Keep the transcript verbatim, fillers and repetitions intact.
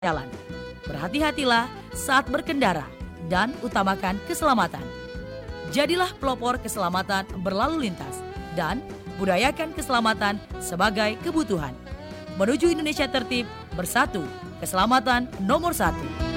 jalan. Berhati-hatilah saat berkendara dan utamakan keselamatan. Jadilah pelopor keselamatan berlalu lintas dan budayakan keselamatan sebagai kebutuhan. Menuju Indonesia tertib, bersatu, keselamatan nomor satu.